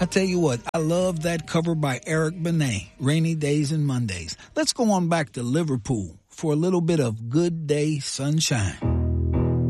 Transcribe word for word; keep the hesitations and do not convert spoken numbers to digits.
I tell you what, I love that cover by Eric Benet, Rainy Days and Mondays. Let's go on back to Liverpool for a little bit of Good Day Sunshine.